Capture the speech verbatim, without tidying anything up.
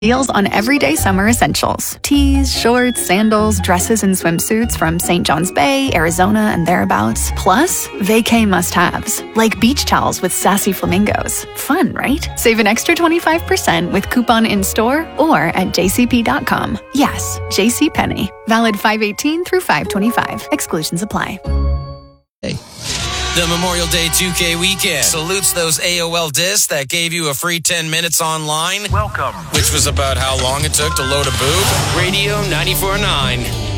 Deals on everyday summer essentials. Tees, shorts, sandals, dresses, and swimsuits from Saint John's Bay, Arizona, and thereabouts. Plus, vacay must-haves, like beach towels with sassy flamingos. Fun, right? Save an extra twenty-five percent with coupon in-store or at j c p dot com. Yes, JCPenney. Valid five eighteen through five twenty-five. Exclusions apply. Hey. The Memorial Day two K weekend salutes those A O L discs that gave you a free ten minutes online. Welcome. Which was about how long it took to load a boob. Radio ninety-four point nine.